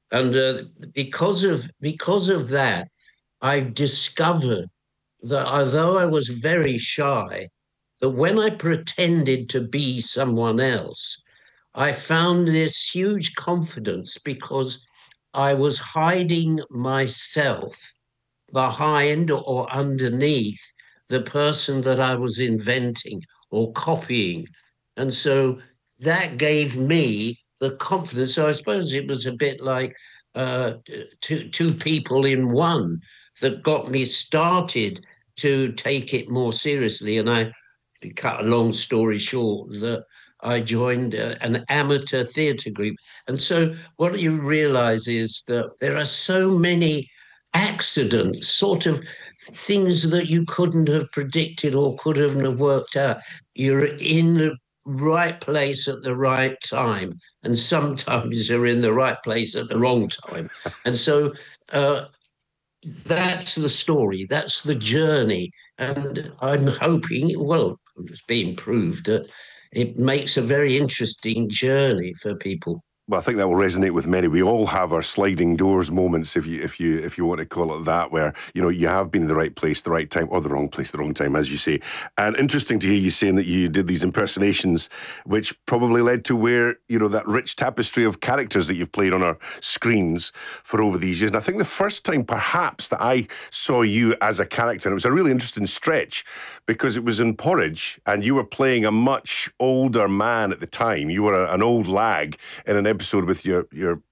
And because of that, I've discovered that although I was very shy, that when I pretended to be someone else, I found this huge confidence because I was hiding myself behind or underneath the person that I was inventing or copying. And so that gave me the confidence. So I suppose it was a bit like uh, two people in one that got me started to take it more seriously. And to cut a long story short, that I joined an amateur theatre group. And so what you realize is that there are so many accidents, sort of things that you couldn't have predicted or couldn't have worked out. You're in the right place at the right time, and sometimes you're in the right place at the wrong time. And so uh, that's the story, that's the journey. And I'm hoping, well, it's being proved that it makes a very interesting journey for people. Well, I think that will resonate with many. We all have our sliding doors moments, if you want to call it that, where you have been in the right place, the right time, or the wrong place, the wrong time, as you say. And interesting to hear you saying that you did these impersonations, which probably led to where that rich tapestry of characters that you've played on our screens for over these years. And I think the first time, perhaps, that I saw you as a character, and it was a really interesting stretch because it was in Porridge, and you were playing a much older man at the time. You were an old lag in an episode with your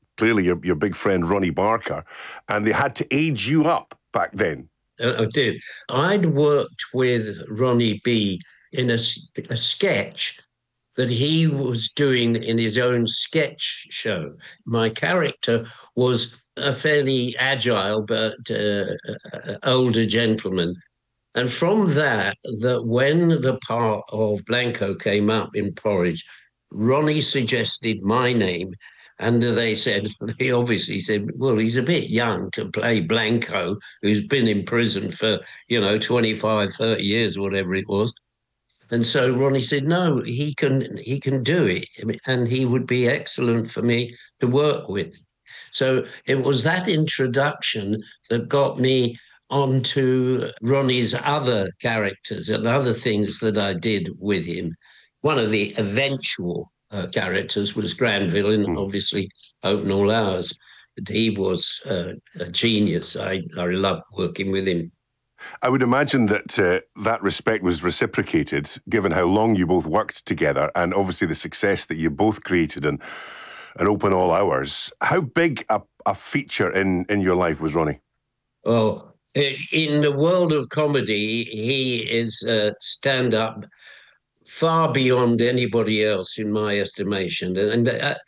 big friend Ronnie Barker, and they had to age you up back then. I did. I'd worked with Ronnie B in a sketch that he was doing in his own sketch show. My character was a fairly agile but older gentleman. And from that when the part of Blanco came up in Porridge, Ronnie suggested my name. And he obviously said, well, he's a bit young to play Blanco, who's been in prison for, 25, 30 years, whatever it was. And so Ronnie said, no, he can do it. And he would be excellent for me to work with. So it was that introduction that got me onto Ronnie's other characters and other things that I did with him. One of the eventual characters was Granville in, obviously, Open All Hours. But he was a genius. I loved working with him. I would imagine that that respect was reciprocated, given how long you both worked together and obviously the success that you both created in Open All Hours. How big a feature in your life was Ronnie? Oh, in the world of comedy, he is stand-up far beyond anybody else in my estimation. And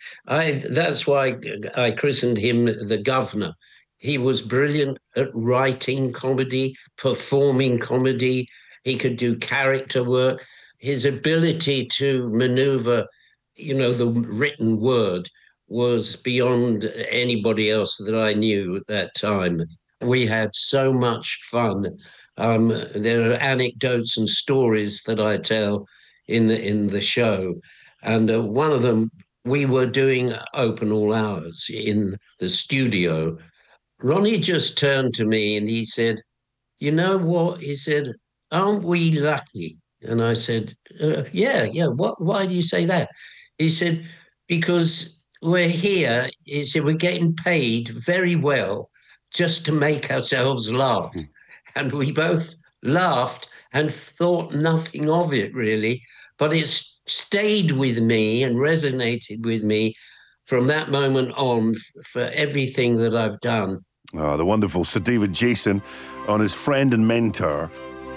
that's why I christened him the Governor. He was brilliant at writing comedy, performing comedy. He could do character work. His ability to maneuver, the written word was beyond anybody else that I knew at that time. We had so much fun. There are anecdotes and stories that I tell in the show, and one of them, we were doing Open All Hours in the studio. Ronnie just turned to me and he said, "You know what?" He said, "Aren't we lucky?" And I said, "Yeah. Why do you say that?" He said, "Because we're here." He said, "We're getting paid very well just to make ourselves laugh." And we both laughed and thought nothing of it, really. But it stayed with me and resonated with me from that moment on for everything that I've done. Oh, the wonderful Sir David Jason on his friend and mentor,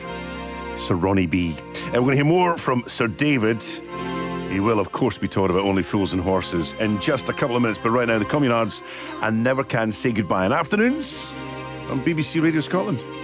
Sir Ronnie B. And we're going to hear more from Sir David. He will, of course, be talking about Only Fools and Horses in just a couple of minutes. But right now, the Communards and Never Can Say Goodbye in afternoons on BBC Radio Scotland.